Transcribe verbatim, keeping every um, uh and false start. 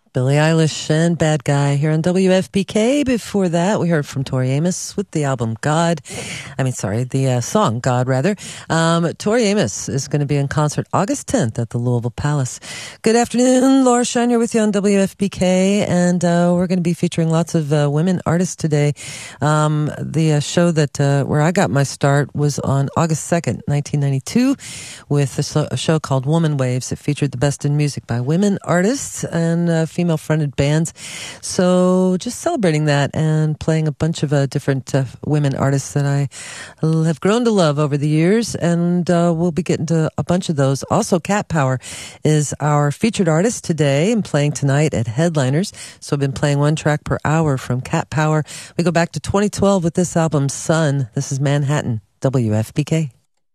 Billie Eilish and Bad Guy here on W F P K. Before that, we heard from Tori Amos with the album God. I mean, sorry, the uh, song God, rather. Um, Tori Amos is going to be in concert August tenth at the Louisville Palace. Good afternoon, Laura Shiner with you on W F P K, and uh, we're going to be featuring lots of uh, women artists today. Um, the uh, show that uh, where I got my start was on August second, nineteen ninety-two, with a, so- a show called Woman Waves. It featured the best in music by women artists and uh, female female-fronted bands. So just celebrating that and playing a bunch of uh, different uh, women artists that I have grown to love over the years, and uh, we'll be getting to a bunch of those. Also, Cat Power is our featured artist today and playing tonight at Headliners. So I've been playing one track per hour from Cat Power. We go back to twenty twelve with this album, Sun. This is Manhattan, W F P K.